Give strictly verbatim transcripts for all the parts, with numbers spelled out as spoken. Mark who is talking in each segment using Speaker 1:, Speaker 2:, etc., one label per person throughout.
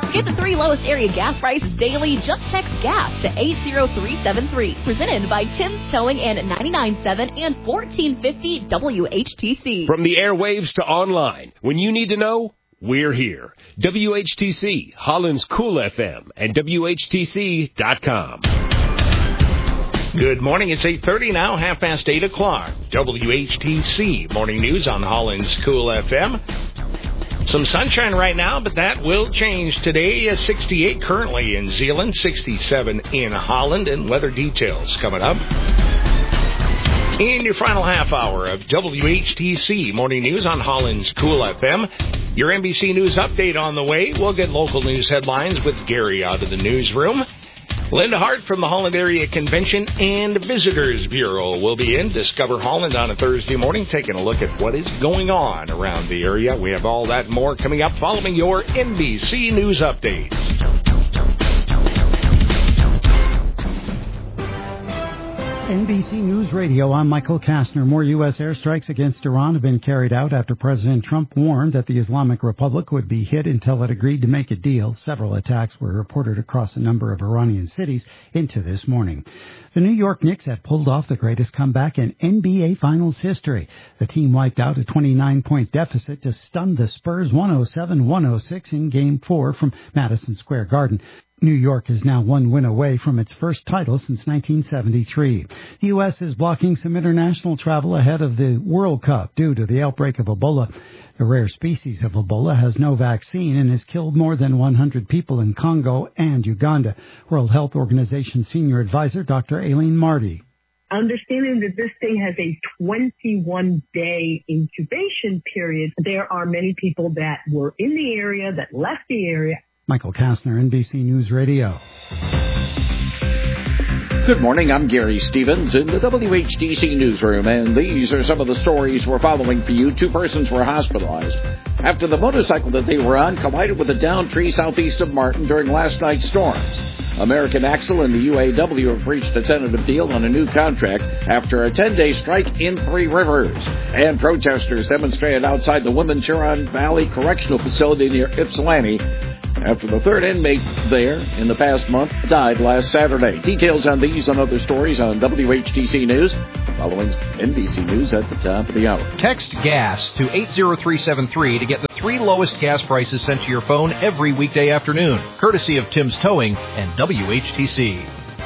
Speaker 1: To get the three lowest area gas prices daily, just text GAS to eight zero three seven three. Presented by Tim's Towing and ninety-nine point seven and fourteen fifty W H T C.
Speaker 2: From the airwaves to online, when you need to know, we're here. W H T C, Holland's Cool F M, and W H T C dot com.
Speaker 3: Good morning. It's eight thirty now, half past eight o'clock. W H T C Morning News on Holland's Cool F M. Some sunshine right now, but that will change today. sixty-eight currently in Zeeland, sixty-seven in Holland, and weather details coming up. In your final half hour of W H T C Morning News on Holland's Cool F M. Your N B C News update on the way. We'll get local news headlines with Gary out of the newsroom. Linda Hart from the Holland Area Convention and Visitors Bureau will be in. Discover Holland on a Thursday morning, taking a look at what is going on around the area. We have all that and more coming up following your N B C News updates.
Speaker 4: N B C News Radio, I'm Michael Kastner. More U S airstrikes against Iran have been carried out after President Trump warned that the Islamic Republic would be hit until it agreed to make a deal. Several attacks were reported across a number of Iranian cities into this morning. The New York Knicks have pulled off the greatest comeback in N B A Finals history. The team wiped out a twenty-nine point deficit to stun the Spurs one oh seven one oh six in Game four from Madison Square Garden. New York is now one win away from its first title since nineteen seventy-three. The U S is blocking some international travel ahead of the World Cup due to the outbreak of Ebola. The rare species of Ebola has no vaccine and has killed more than one hundred people in Congo and Uganda. World Health Organization Senior Advisor Doctor Aileen Marty.
Speaker 5: Understanding that this thing has a twenty-one day incubation period, there are many people that were in the area, that left the area.
Speaker 4: Michael Kastner, N B C News Radio.
Speaker 6: Good morning, I'm Gary Stevens in the W H T C newsroom, and these are some of the stories we're following for you. Two persons were hospitalized after the motorcycle that they were on collided with a downed tree southeast of Martin during last night's storms. American Axle and the U A W have reached a tentative deal on a new contract after a ten-day strike in Three Rivers. And protesters demonstrated outside the Women's Huron Valley Correctional Facility near Ypsilanti after the third inmate there in the past month died last Saturday. Details on these and other stories on W H T C News, following N B C News at the top of the hour.
Speaker 7: Text GAS to eight zero three seven three to get the three lowest gas prices sent to your phone every weekday afternoon, courtesy of Tim's Towing and W H T C.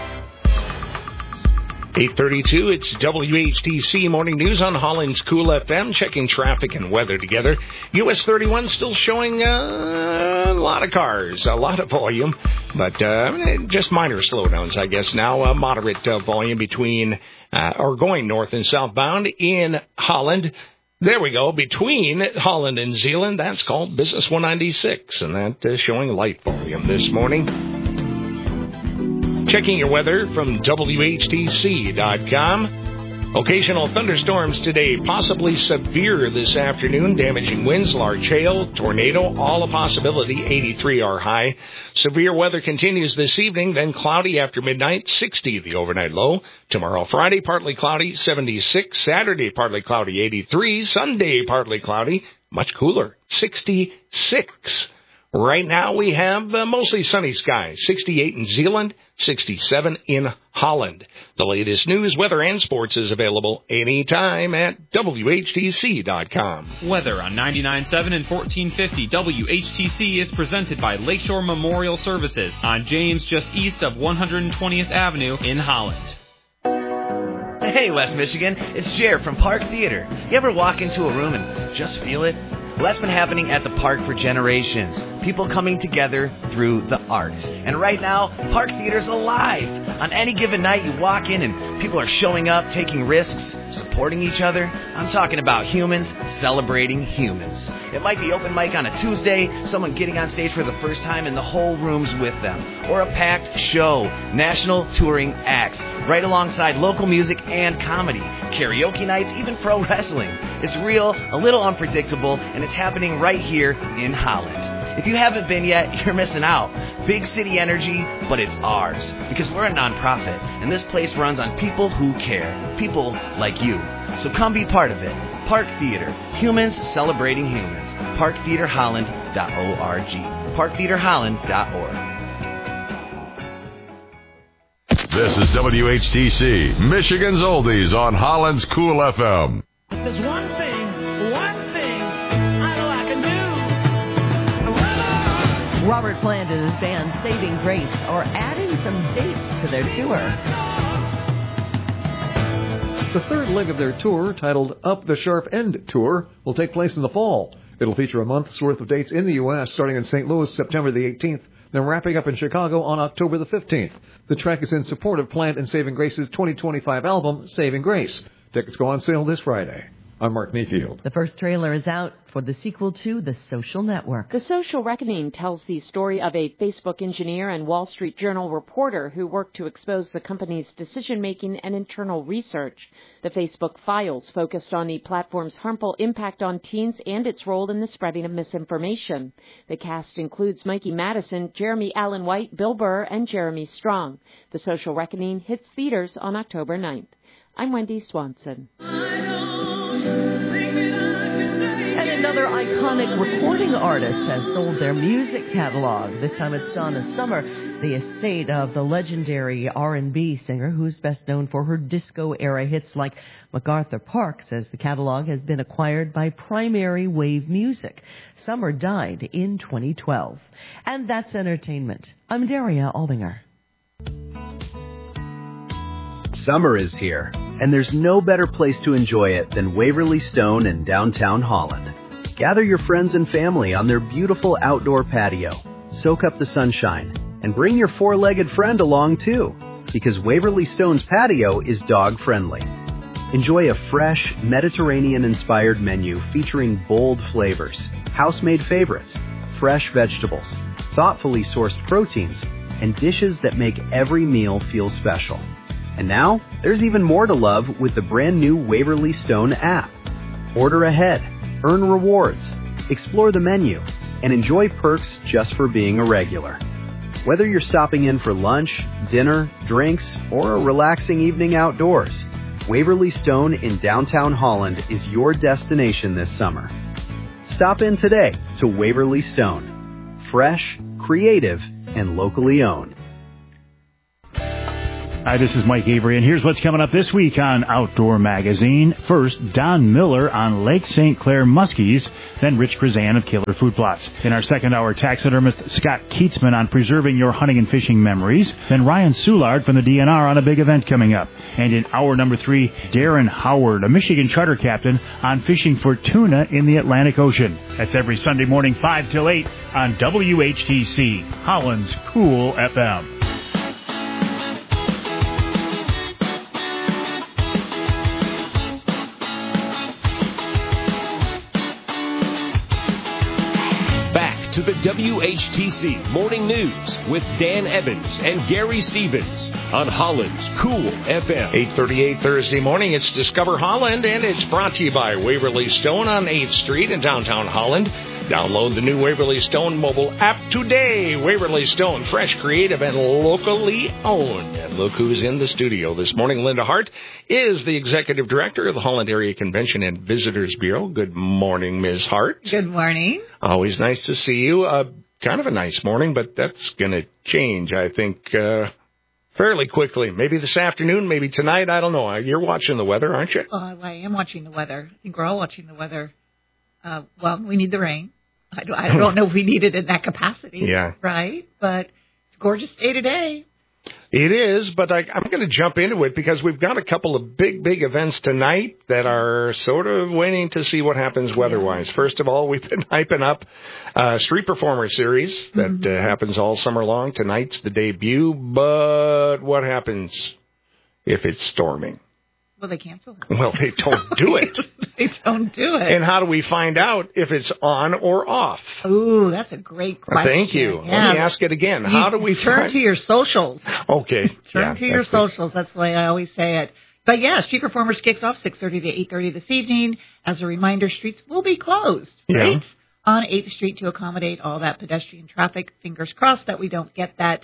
Speaker 3: eight thirty-two, it's W H T C Morning News on Holland's Cool F M, checking traffic and weather together. U S thirty-one still showing uh, a lot of cars, a lot of volume, but uh, just minor slowdowns, I guess now. Uh, moderate uh, volume between, uh, or going north and southbound in Holland. There we go, between Holland and Zeeland. That's called Business one ninety-six, and that is showing light volume this morning. Checking your weather from W H T C dot com. Occasional thunderstorms today, possibly severe this afternoon. Damaging winds, large hail, tornado, all a possibility. eighty-three our high. Severe weather continues this evening, then cloudy after midnight. sixty the overnight low. Tomorrow, Friday, partly cloudy, seventy-six. Saturday, partly cloudy, eighty-three. Sunday, partly cloudy, much cooler, sixty-six. Right now we have uh, mostly sunny skies, sixty-eight in Zeeland, sixty-seven in Holland. The latest news, weather, and sports is available anytime at W H T C dot com.
Speaker 8: Weather on ninety-nine point seven and fourteen fifty W H T C is presented by Lakeshore Memorial Services on James, just east of one hundred twentieth Avenue in Holland.
Speaker 9: Hey, West Michigan, it's Jared from Park Theater. You ever walk into a room and just feel it? Well, that's been happening at the Park for generations. People coming together through the arts. And right now, Park Theater's alive. On any given night, you walk in and people are showing up, taking risks, supporting each other. I'm talking about humans celebrating humans. It might be open mic on a Tuesday, someone getting on stage for the first time and the whole room's with them. Or a packed show, national touring acts, right alongside local music and comedy. Karaoke nights, even pro wrestling. It's real, a little unpredictable, and it's happening right here in Holland. If you haven't been yet, you're missing out. Big city energy, but it's ours. Because we're a nonprofit, and this place runs on people who care. People like you. So come be part of it. Park Theater. Humans celebrating humans. park theater holland dot org. park theater holland dot org.
Speaker 10: This is W H T C, Michigan's Oldies on Holland's Cool F M.
Speaker 11: There's one thing, one thing I know I can do.
Speaker 12: Robert Plant and his band Saving Grace are adding some dates to their tour.
Speaker 13: The third leg of their tour, titled Up the Sharp End Tour, will take place in the fall. It'll feature a month's worth of dates in the U S, starting in Saint Louis September the eighteenth, then wrapping up in Chicago on October the fifteenth. The track is in support of Plant and Saving Grace's twenty twenty-five album, Saving Grace. Tickets go on sale this Friday. I'm Mark Mayfield.
Speaker 12: The first trailer is out for the sequel to The Social Network.
Speaker 14: The Social Reckoning tells the story of a Facebook engineer and Wall Street Journal reporter who worked to expose the company's decision-making and internal research. The Facebook Files focused on the platform's harmful impact on teens and its role in the spreading of misinformation. The cast includes Mikey Madison, Jeremy Allen White, Bill Burr, and Jeremy Strong. The Social Reckoning hits theaters on October ninth. I'm Wendy Swanson.
Speaker 12: And another iconic recording artist has sold their music catalog. This time it's Donna Summer, the estate of the legendary R and B singer who's best known for her disco-era hits like MacArthur Park, says the catalog has been acquired by Primary Wave Music. Summer died in twenty twelve. And that's entertainment. I'm Daria Aldinger.
Speaker 15: Summer is here, and there's no better place to enjoy it than Waverly Stone in downtown Holland. Gather your friends and family on their beautiful outdoor patio, soak up the sunshine, and bring your four-legged friend along too, because Waverly Stone's patio is dog-friendly. Enjoy a fresh, Mediterranean-inspired menu featuring bold flavors, house-made favorites, fresh vegetables, thoughtfully sourced proteins, and dishes that make every meal feel special. And now, there's even more to love with the brand new Waverly Stone app. Order ahead, earn rewards, explore the menu, and enjoy perks just for being a regular. Whether you're stopping in for lunch, dinner, drinks, or a relaxing evening outdoors, Waverly Stone in downtown Holland is your destination this summer. Stop in today to Waverly Stone. Fresh, creative, and locally owned.
Speaker 16: Hi, this is Mike Avery, and here's what's coming up this week on Outdoor Magazine. First, Don Miller on Lake Saint Clair Muskies, then Rich Krazan of Killer Food Plots. In our second hour, taxidermist Scott Keatsman on preserving your hunting and fishing memories, then Ryan Soulard from the D N R on a big event coming up. And in hour number three, Darren Howard, a Michigan charter captain, on fishing for tuna in the Atlantic Ocean. That's every Sunday morning, five till eight on W H T C, Holland's Cool F M.
Speaker 2: To the W H T C Morning News with Dan Evans and Gary Stevens on Holland's Cool F M.
Speaker 3: eight thirty-eight Thursday morning, it's Discover Holland, and it's brought to you by Waverly Stone on eighth Street in downtown Holland. Download the new Waverly Stone mobile app today. Waverly Stone, fresh, creative, and locally owned. And look who's in the studio this morning. Linda Hart is the Executive Director of the Holland Area Convention and Visitors Bureau. Good morning, Miz Hart.
Speaker 17: Good morning.
Speaker 3: Always nice to see you. Uh, kind of a nice morning, but that's going to change, I think, uh, fairly quickly. Maybe this afternoon, maybe tonight. I don't know. You're watching the weather, aren't you?
Speaker 17: Oh, I am watching the weather. I think we're all watching the weather. Uh, well, we need the rain. I don't, I don't know if we need it in that capacity.
Speaker 3: Yeah.
Speaker 17: Right? But it's a gorgeous day today.
Speaker 3: It is, but I, I'm going to jump into it because we've got a couple of big, big events tonight that are sort of waiting to see what happens weather-wise. First of all, we've been hyping up a Street Performer series that mm-hmm. uh, happens all summer long. Tonight's the debut, but what happens if it's storming?
Speaker 17: Well, they cancel it.
Speaker 3: Well, they don't do it.
Speaker 17: They don't do it.
Speaker 3: And how do we find out if it's on or off?
Speaker 17: Ooh, that's a great question.
Speaker 3: Thank you.
Speaker 17: Yeah.
Speaker 3: Let me ask it again.
Speaker 17: You
Speaker 3: how do we
Speaker 17: turn
Speaker 3: find...
Speaker 17: to your socials?
Speaker 3: Okay.
Speaker 17: turn
Speaker 3: yeah,
Speaker 17: to your
Speaker 3: good.
Speaker 17: socials. That's the way I always say it. But yeah, Street Performers kicks off six thirty to eight thirty this evening. As a reminder, streets will be closed, right? Yeah. On eighth Street to accommodate all that pedestrian traffic. Fingers crossed that we don't get that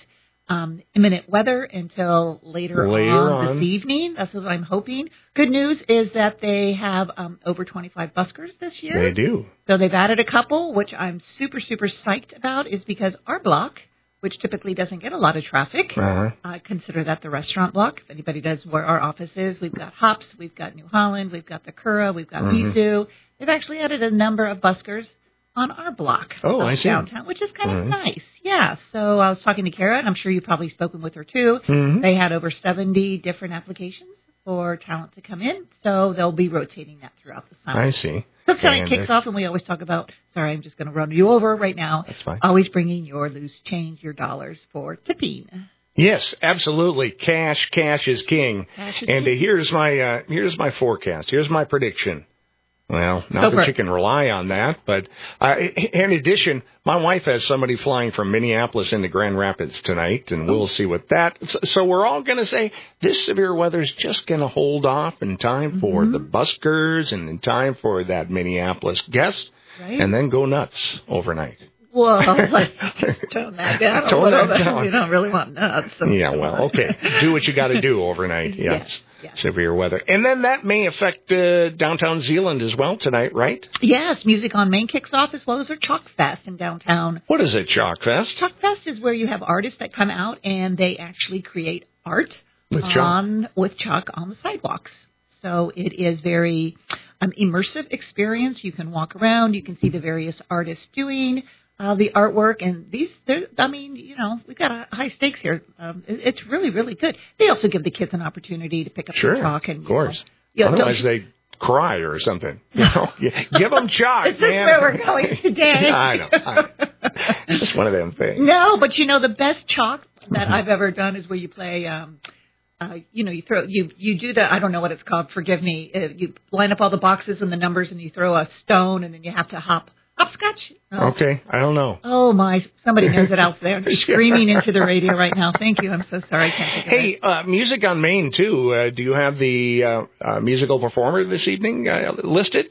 Speaker 17: um, imminent weather until later,
Speaker 3: later
Speaker 17: on,
Speaker 3: on
Speaker 17: this evening. That's what I'm hoping. Good news is that they have um, over twenty-five buskers this year.
Speaker 3: They do.
Speaker 17: So they've added a couple, which I'm super, super psyched about, is because our block, which typically doesn't get a lot of traffic,
Speaker 3: Uh-huh.
Speaker 17: I consider that the restaurant block. If anybody does where our office is, we've got Hops, we've got New Holland, we've got the Cura, we've got
Speaker 3: Mhm.
Speaker 17: Mizu. They've actually added a number of buskers on our block
Speaker 3: Oh,
Speaker 17: of
Speaker 3: I see.
Speaker 17: downtown, which is kind of
Speaker 3: Mhm.
Speaker 17: nice. Yeah. So I was talking to Kara, and I'm sure you've probably spoken with her too.
Speaker 3: Mhm.
Speaker 17: They had over seventy different applications for talent to come in, so they'll be rotating that throughout the summer.
Speaker 3: I see.
Speaker 17: So tonight
Speaker 3: And,
Speaker 17: kicks
Speaker 3: uh,
Speaker 17: off, and we always talk about, sorry, I'm just going to run you over right now.
Speaker 3: That's fine.
Speaker 17: Always bringing your loose change, your dollars for tipping.
Speaker 3: Yes, absolutely. Cash, cash is king.
Speaker 17: Cash is
Speaker 3: and
Speaker 17: king.
Speaker 3: Uh, here's my uh, here's my forecast. Here's my prediction. Well,
Speaker 17: Go
Speaker 3: not
Speaker 17: for
Speaker 3: that
Speaker 17: it.
Speaker 3: you can rely on that, but uh, in addition, my wife has somebody flying from Minneapolis into Grand Rapids tonight, and we'll see what that. So, so we're all going to say this severe weather is just going to hold off in time for
Speaker 17: Mm-hmm.
Speaker 3: the buskers and in time for that Minneapolis guest,
Speaker 17: Right.
Speaker 3: and then go nuts overnight.
Speaker 17: Well, let's just tone that down a
Speaker 3: Tone
Speaker 17: little
Speaker 3: that
Speaker 17: bit.
Speaker 3: down.
Speaker 17: You don't really want nuts. So
Speaker 3: Yeah, well, okay. Do what you got to do overnight. Yes.
Speaker 17: Yes,
Speaker 3: Severe weather. And then that may affect uh, downtown Zeeland as well tonight, right?
Speaker 17: Yes, Music on Main kicks off as well as our Chalk Fest in downtown.
Speaker 3: What is it, Chalk Fest?
Speaker 17: Chalk Fest is where you have artists that come out and they actually create art
Speaker 3: With chalk.
Speaker 17: on with chalk on the sidewalks. So it is very um, immersive experience. You can walk around, you can see the various artists doing uh, the artwork, and these. I mean, you know, we got a high stakes here. Um, it, it's really, really good. They also give the kids an opportunity to pick up
Speaker 3: Sure,
Speaker 17: the chalk and
Speaker 3: of course.
Speaker 17: You know,
Speaker 3: Otherwise,
Speaker 17: don't-
Speaker 3: they cry or something. You know, give them chalk,
Speaker 17: Is this
Speaker 3: man.
Speaker 17: where we're going today?
Speaker 3: Yeah, I know. I know. It's one of them things.
Speaker 17: No, but you know the best chalk that I've ever done is where you play. Um, uh, you know, you throw you you do the I don't know what it's called. Forgive me. Uh, you line up all the boxes and the numbers, and you throw a stone, and then you have to hop hopscotch. Oh.
Speaker 3: Okay, I don't know.
Speaker 17: Oh my! Somebody knows it out there. They're screaming into the radio right now. Thank you. I'm so sorry. I can't think of it.
Speaker 3: Hey, uh, Music on Main, too. Uh, do you have the uh, uh, musical performer this evening uh, listed?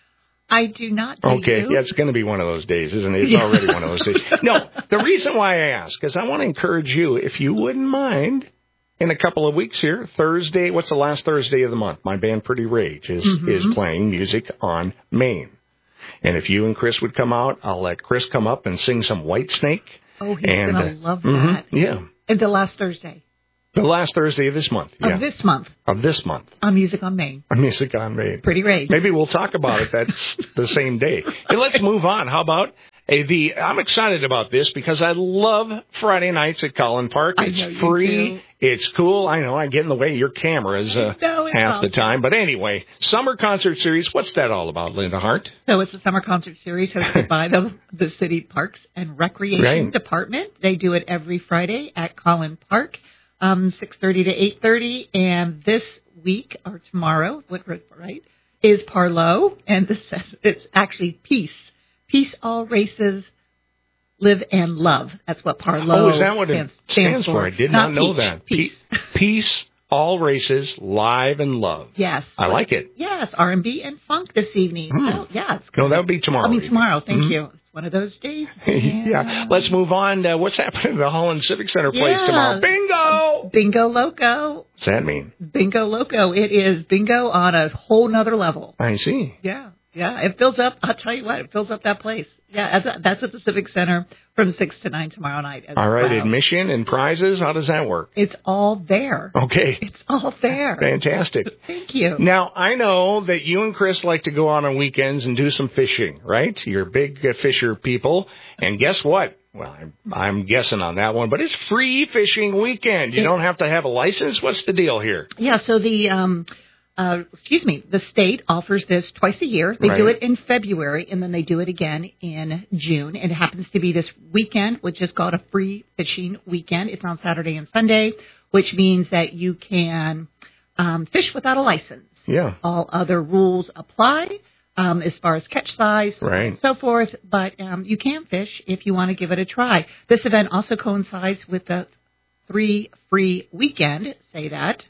Speaker 17: I do not. Do
Speaker 3: Okay,
Speaker 17: you?
Speaker 3: yeah, it's going to be one of those days, isn't it? It's already one of those days. No, the reason why I ask is I want to encourage you, if you wouldn't mind, in a couple of weeks here, Thursday, what's the last Thursday of the month? My band Pretty Rage is,
Speaker 17: Mhm.
Speaker 3: is playing Music on Main. And if you and Chris would come out, I'll let Chris come up and sing some White Snake.
Speaker 17: Oh, he's
Speaker 3: and,
Speaker 17: gonna
Speaker 3: uh,
Speaker 17: love
Speaker 3: mhm,
Speaker 17: that.
Speaker 3: yeah,
Speaker 17: And the last Thursday
Speaker 3: the last Thursday of this month.
Speaker 17: of
Speaker 3: yeah,
Speaker 17: this month
Speaker 3: of this month.
Speaker 17: on Music on Main.
Speaker 3: On Music on Main.
Speaker 17: Pretty Rage.
Speaker 3: Maybe we'll talk about it. That's the same day. Hey, let's move on. How about uh, the? I'm excited about this because I love Friday nights at Collin Park.
Speaker 17: I
Speaker 3: It's
Speaker 17: know you
Speaker 3: free.
Speaker 17: do.
Speaker 3: It's cool. I know I get in the way of your cameras uh,
Speaker 17: I know, it's
Speaker 3: half the
Speaker 17: awesome.
Speaker 3: time. But anyway, summer concert series. What's that all about, Linda Hart?
Speaker 17: So it's a summer concert series hosted by the the City Parks and Recreation
Speaker 3: Right.
Speaker 17: Department. They do it every Friday at Collin Park, um, six thirty to eight thirty. And this week or tomorrow, what right, is Parlo, and this it's actually Peace, Peace all races. Live and love. That's what Parlo
Speaker 3: Oh, is that what
Speaker 17: stands,
Speaker 3: it stands for? I did not, know
Speaker 17: peach,
Speaker 3: that.
Speaker 17: Peace.
Speaker 3: Pe- Peace, all races, live and love.
Speaker 17: Yes.
Speaker 3: I like it.
Speaker 17: Yes, R and B and funk this evening.
Speaker 3: Hmm.
Speaker 17: Oh, yeah. It's
Speaker 3: No, that would be tomorrow.
Speaker 17: I mean, tomorrow. Thank
Speaker 3: Mhm.
Speaker 17: you. It's one of those days.
Speaker 3: yeah. Let's move on. Uh, what's happening at the Holland Civic Center place
Speaker 17: Yeah.
Speaker 3: tomorrow? Bingo!
Speaker 17: Bingo Loco.
Speaker 3: What's that mean?
Speaker 17: Bingo Loco. It is bingo on a whole nother level.
Speaker 3: I see.
Speaker 17: Yeah. Yeah. It fills up. I'll tell you what, it fills up that place. Yeah. That's, that's at the Civic Center from six to nine tomorrow night. as
Speaker 3: All right,
Speaker 17: well.
Speaker 3: admission and prizes, how does that work?
Speaker 17: It's all there.
Speaker 3: Okay.
Speaker 17: It's all there.
Speaker 3: Fantastic.
Speaker 17: Thank you.
Speaker 3: Now, I know that you and Chris like to go out on weekends and do some fishing, right? You're big uh, fisher people. And guess what? Well, I'm, I'm guessing on that one, but it's free fishing weekend. You
Speaker 17: It-
Speaker 3: don't have to have a license. What's the deal here?
Speaker 17: Yeah, so the, um, uh, excuse me, the state offers this twice a year. They do
Speaker 3: Right.
Speaker 17: it in February, and then they do it again in June. And it happens to be this weekend, which is called a free fishing weekend. It's on Saturday and Sunday, which means that you can um, fish without a license.
Speaker 3: Yeah.
Speaker 17: All other rules apply um, as far as catch size
Speaker 3: Right.
Speaker 17: and so forth, but um, you can fish if you want to give it a try. This event also coincides with the three free weekend, say that,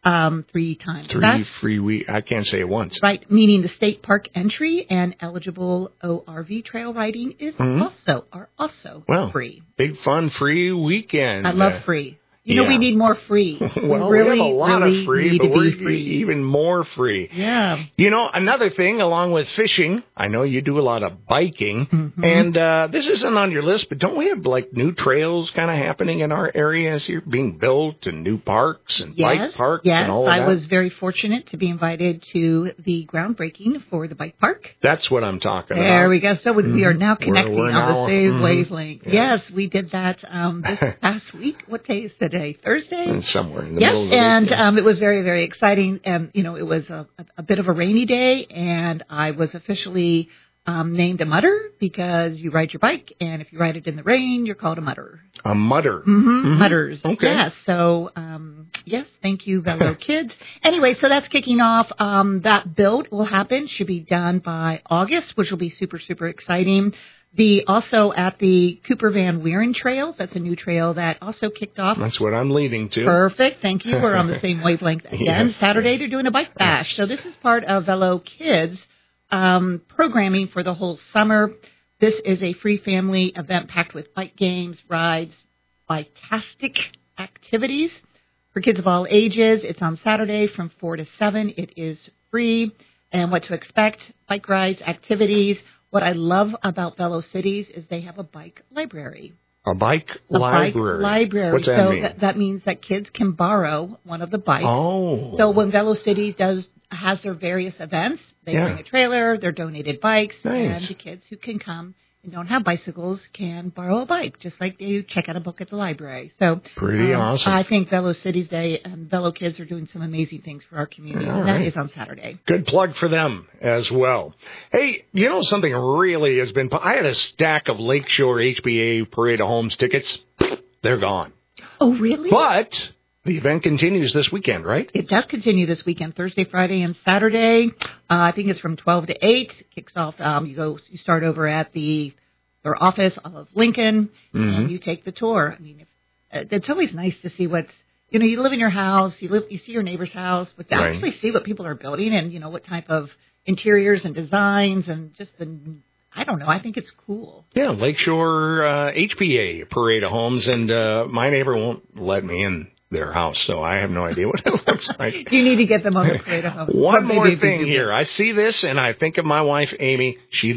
Speaker 17: um, three times.
Speaker 3: Three
Speaker 17: That's,
Speaker 3: free week. I can't say it once.
Speaker 17: right, meaning the state park entry and eligible O R V trail riding is
Speaker 3: Mhm.
Speaker 17: also are also
Speaker 3: Well,
Speaker 17: free.
Speaker 3: big fun free weekend.
Speaker 17: I love
Speaker 3: Uh,
Speaker 17: free. You know,
Speaker 3: yeah.
Speaker 17: we need more free.
Speaker 3: Well,
Speaker 17: we really,
Speaker 3: we have a lot
Speaker 17: really
Speaker 3: of free,
Speaker 17: need
Speaker 3: but
Speaker 17: to
Speaker 3: we're
Speaker 17: be free.
Speaker 3: even more free.
Speaker 17: Yeah.
Speaker 3: You know, another thing, along with fishing, I know you do a lot of biking,
Speaker 17: Mm-hmm.
Speaker 3: and uh, this isn't on your list, but don't we have, like, new trails kind of happening in our areas here, being built, and new parks and
Speaker 17: Yes,
Speaker 3: bike parks
Speaker 17: yes.
Speaker 3: and all of
Speaker 17: I
Speaker 3: that?
Speaker 17: was very fortunate to be invited to the groundbreaking for the bike park.
Speaker 3: That's what I'm talking about.
Speaker 17: There we go. So we are now
Speaker 3: Mhm.
Speaker 17: connecting
Speaker 3: We're- we're
Speaker 17: on
Speaker 3: now-
Speaker 17: the same
Speaker 3: mhm.
Speaker 17: wavelength.
Speaker 3: Yeah.
Speaker 17: Yes, we did that um, this past week. What day is today? Thursday?
Speaker 3: Somewhere in the
Speaker 17: Yes,
Speaker 3: middle of the
Speaker 17: and
Speaker 3: week, yeah.
Speaker 17: um, it was very, very exciting. And, you know, it was a, a, a bit of a rainy day, and I was officially um, named a mutter because you ride your bike, and if you ride it in the rain, you're called a mutter.
Speaker 3: A mutter.
Speaker 17: Mm-hmm. Mutters.
Speaker 3: Okay.
Speaker 17: Yes. So, um, yes, thank you, Velo Kids. Anyway, so that's kicking off. Um, that build will happen, should be done by August, which will be super, super exciting. The also at the Cooper Van Wieren Trails, that's a new trail that also kicked off.
Speaker 3: That's what I'm leading to.
Speaker 17: Perfect. Thank you. We're on the same wavelength again.
Speaker 3: Yes.
Speaker 17: Saturday, they're doing a bike bash. So this is part of Velo Kids um, programming for the whole summer. This is a free family event packed with bike games, rides, bike-tastic activities for kids of all ages. It's on Saturday from four to seven. It is free. And what to expect, bike rides, activities. What I love about Velo Cities is they have a bike library.
Speaker 3: A bike
Speaker 17: A
Speaker 3: library.
Speaker 17: bike library.
Speaker 3: What's that
Speaker 17: so
Speaker 3: mean?
Speaker 17: That, that means that kids can borrow one of the bikes.
Speaker 3: Oh.
Speaker 17: So when Velo Cities does has their various events, they
Speaker 3: Yeah.
Speaker 17: bring a trailer, their donated bikes,
Speaker 3: Nice.
Speaker 17: and the kids who can come and don't have bicycles can borrow a bike, just like they check out a book at the library. So
Speaker 3: Pretty
Speaker 17: um,
Speaker 3: awesome.
Speaker 17: I think Velo Cities Day and Velo Kids are doing some amazing things for our community.
Speaker 3: All
Speaker 17: and that
Speaker 3: right.
Speaker 17: is on Saturday.
Speaker 3: Good plug for them as well. Hey, you know something really has been... I had a stack of Lakeshore H B A Parade of Homes tickets. They're gone.
Speaker 17: Oh, really?
Speaker 3: But the event continues this weekend, right?
Speaker 17: It does continue this weekend, Thursday, Friday, and Saturday. Uh, I think it's from twelve to eight. It kicks off. Um, you go. You start over at the their office of Lincoln,
Speaker 3: Mm-hmm.
Speaker 17: and you take the tour. I mean, if, uh, it's always nice to see what's. You know, you live in your house. You live. You see your neighbor's house, but to
Speaker 3: Right.
Speaker 17: actually see what people are building, and you know what type of interiors and designs, and just the. I don't know. I think it's cool.
Speaker 3: Yeah, Lakeshore uh, H B A Parade of Homes, and uh, my neighbor won't let me in their house, so I have no idea what it looks like.
Speaker 17: You need to get them on the parade of homes.
Speaker 3: One
Speaker 17: What
Speaker 3: more
Speaker 17: they do
Speaker 3: thing
Speaker 17: do.
Speaker 3: here. I see this, and I think of my wife, Amy. She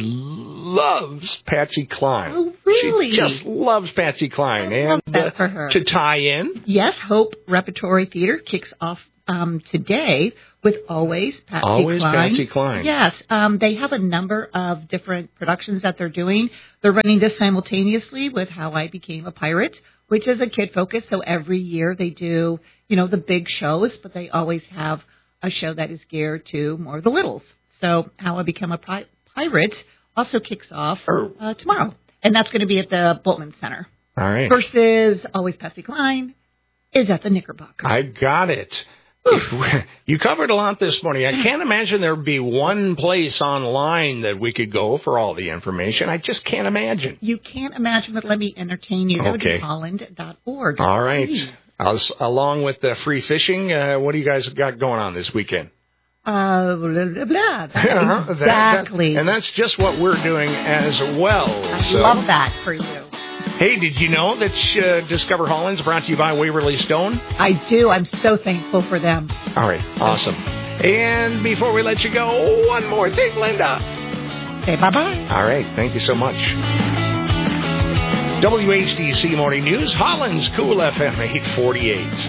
Speaker 3: loves Patsy Cline.
Speaker 17: Oh, really?
Speaker 3: She just loves Patsy Cline.
Speaker 17: I
Speaker 3: and
Speaker 17: love that
Speaker 3: uh,
Speaker 17: for her.
Speaker 3: to tie in,
Speaker 17: Yes, Hope Repertory Theater kicks off um, today with Always Patsy
Speaker 3: Always
Speaker 17: Cline.
Speaker 3: Patsy Cline.
Speaker 17: Yes, um, they have a number of different productions that they're doing. They're running this simultaneously with How I Became a Pirate, which is a kid focus. So every year they do, you know, the big shows, but they always have a show that is geared to more of the littles. So How I Become a Pi- Pirate also kicks off uh, tomorrow, and that's going to be at the Bultman Center.
Speaker 3: all right.
Speaker 17: Versus Always Patsy Cline is at the Knickerbocker.
Speaker 3: I got it. You covered a lot this morning. I can't imagine there would be one place online that we could go for all the information. I just can't imagine.
Speaker 17: You can't imagine, but let me entertain you. That would be
Speaker 3: Okay.
Speaker 17: holland dot org.
Speaker 3: All right.
Speaker 17: Please.
Speaker 3: As, along with the free fishing, uh, what do you guys got going on this weekend?
Speaker 17: Uh, blah, blah, blah. That's
Speaker 3: Uh-huh. That-
Speaker 17: exactly.
Speaker 3: that- and that's just what we're doing as well.
Speaker 17: I
Speaker 3: so.
Speaker 17: love that for you.
Speaker 3: Hey, did you know that uh, Discover Holland's brought to you by Waverly Stone?
Speaker 17: I do. I'm so thankful for them.
Speaker 3: All right. Awesome. And before we let you go, one more thing, Linda.
Speaker 17: Say bye-bye.
Speaker 3: All right. Thank you so much. W H D C Morning News, Holland's Cool F M eight forty-eight.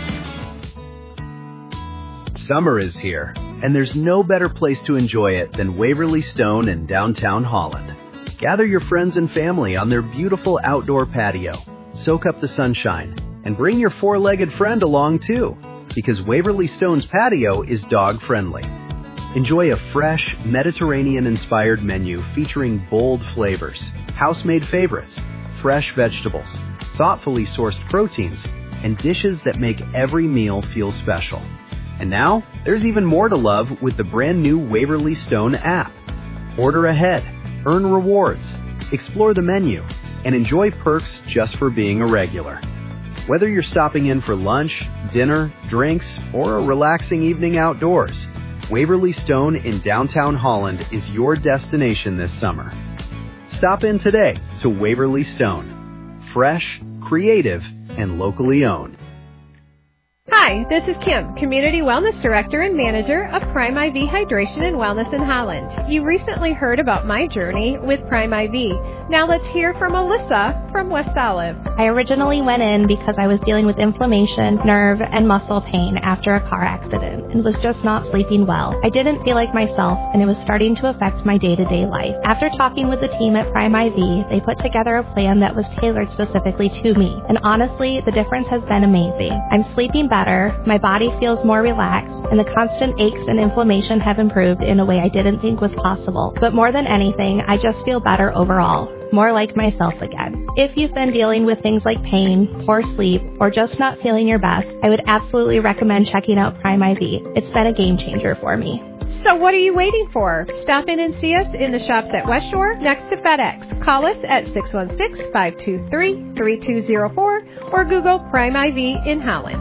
Speaker 15: Summer is here, and there's no better place to enjoy it than Waverly Stone in downtown Holland. Gather your friends and family on their beautiful outdoor patio, soak up the sunshine, and bring your four-legged friend along too, because Waverly Stone's patio is dog-friendly. Enjoy a fresh, Mediterranean-inspired menu featuring bold flavors, house-made favorites, fresh vegetables, thoughtfully sourced proteins, and dishes that make every meal feel special. And now, there's even more to love with the brand new Waverly Stone app. Order ahead, earn rewards, explore the menu, and enjoy perks just for being a regular. Whether you're stopping in for lunch, dinner, drinks, or a relaxing evening outdoors, Waverly Stone in downtown Holland is your destination this summer. Stop in today to Waverly Stone. Fresh, creative, and locally owned.
Speaker 18: Hi, this is Kim, Community Wellness Director and Manager of Prime I V Hydration and Wellness in Holland. You recently heard about my journey with Prime I V. Now let's hear from Alyssa from West Olive.
Speaker 19: I originally went in because I was dealing with inflammation, nerve, and muscle pain after a car accident and was just not sleeping well. I didn't feel like myself, and it was starting to affect my day-to-day life. After talking with the team at Prime I V, they put together a plan that was tailored specifically to me. And honestly, the difference has been amazing. I'm sleeping better. Better, my body feels more relaxed, and the constant aches and inflammation have improved in a way I didn't think was possible. But more than anything, I just feel better overall, more like myself again. If you've been dealing with things like pain, poor sleep, or just not feeling your best, I would absolutely recommend checking out Prime I V. It's been a game changer for me.
Speaker 18: So what are you waiting for? Stop in and see us in the shops at West Shore next to FedEx. Call us at six one six, five two three, three two zero four or Google Prime I V in Holland.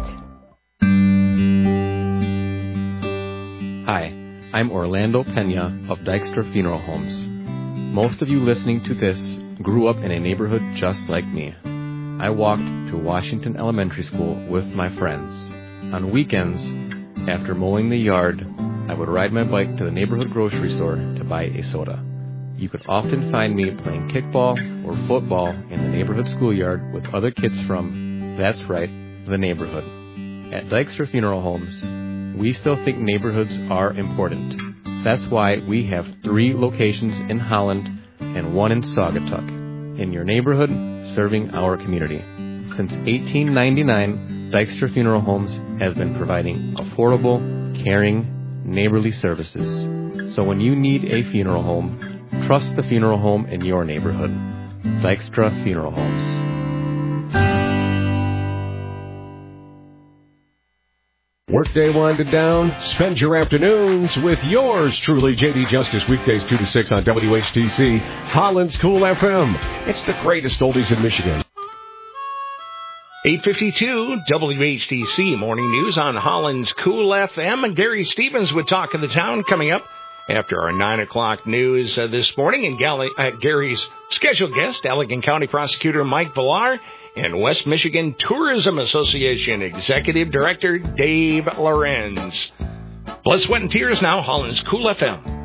Speaker 20: Hi, I'm Orlando Pena of Dykstra Funeral Homes. Most of you listening to this grew up in a neighborhood just like me. I walked to Washington Elementary School with my friends. On weekends, after mowing the yard, I would ride my bike to the neighborhood grocery store to buy a soda. You could often find me playing kickball or football in the neighborhood schoolyard with other kids from, that's right, the neighborhood. At Dykstra Funeral Homes, we still think neighborhoods are important. That's why we have three locations in Holland and one in Saugatuck. In your neighborhood, serving our community. Since eighteen ninety-nine, Dykstra Funeral Homes has been providing affordable, caring, neighborly services. So when you need a funeral home, trust the funeral home in your neighborhood. Dykstra Funeral Homes.
Speaker 2: Workday winded down. Spend your afternoons with yours truly, J D Justice, weekdays two to six on W H T C, Holland's Cool F M. It's the greatest oldies in Michigan.
Speaker 3: eight fifty-two W H T C Morning News on Holland's Cool F M. And Gary Stevens with Talk of the Town coming up after our nine o'clock news uh, this morning. And Gal- uh, Gary's special guest, Allegan County Prosecutor Mike Villar, and West Michigan Tourism Association Executive Director Dave Lorenz. Blood, Sweat, and Tears now, Holland's Cool F M.